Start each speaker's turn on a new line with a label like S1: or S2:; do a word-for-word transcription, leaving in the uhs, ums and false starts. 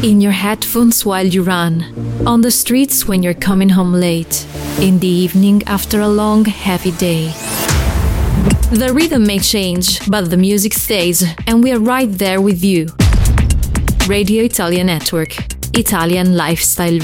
S1: In your headphones while you run, on the streets when you're coming home late, in the evening after a long, heavy day. The rhythm may change, but the music stays, and we're right there with you. Radio Italia Network, Italian Lifestyle